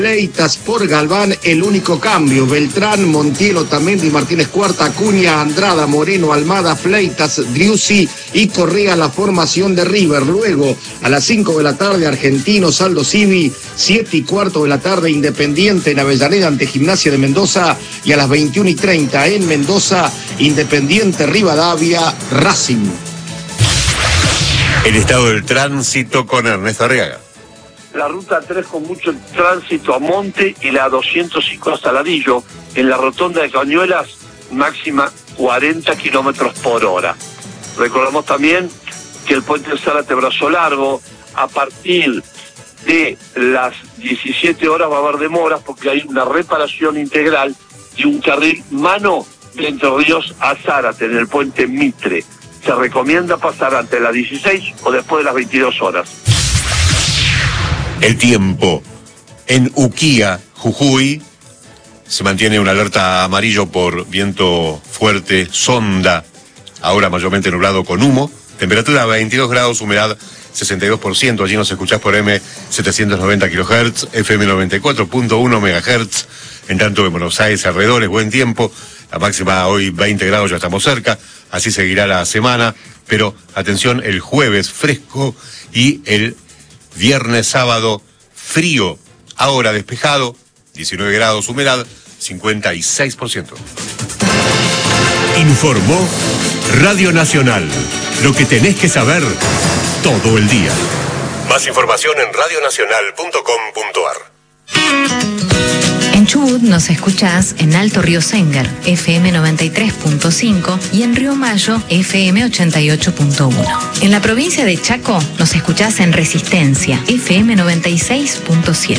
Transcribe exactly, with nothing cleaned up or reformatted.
Fleitas por Galván, el único cambio. Beltrán, Montiel, Otamendi, Martínez Cuarta, Acuña, Andrada, Moreno, Almada, Fleitas, Driussi y Correa la formación de River. Luego, a las cinco de la tarde, Argentinos, Aldo Civi, siete y cuarto de la tarde, Independiente en Avellaneda ante Gimnasia de Mendoza, y a las veintiuna y treinta en Mendoza, Independiente Rivadavia, Racing. El estado del tránsito con Ernesto Arriaga. La ruta tres con mucho tránsito a Monte y la doscientos cinco a Saladillo. En la rotonda de Cañuelas, máxima cuarenta kilómetros por hora. Recordamos también que el puente Zárate Brazo Largo, a partir de las diecisiete horas va a haber demoras porque hay una reparación integral de un carril mano de Entre Ríos a Zárate en el puente Mitre. Se recomienda pasar ante las dieciséis o después de las veintidós horas. El tiempo. En Uquía, Jujuy, se mantiene una alerta amarillo por viento fuerte, sonda, ahora mayormente nublado con humo. Temperatura veintidós grados, humedad sesenta y dos por ciento. Allí nos escuchás por M setecientos noventa kilohertz, F M noventa y cuatro punto uno megahertz. En tanto en Buenos Aires, alrededores, buen tiempo. La máxima hoy veinte grados, ya estamos cerca. Así seguirá la semana. Pero atención, el jueves fresco y el viernes, sábado, frío, ahora despejado, diecinueve grados, humedad, cincuenta y seis por ciento. Informó Radio Nacional. Lo que tenés que saber todo el día. Más información en radionacional punto com punto ar. En Chubut nos escuchás en Alto Río Sengar, F M noventa y tres punto cinco, y en Río Mayo, F M ochenta y ocho punto uno. En la provincia de Chaco nos escuchás en Resistencia, F M noventa y seis punto siete.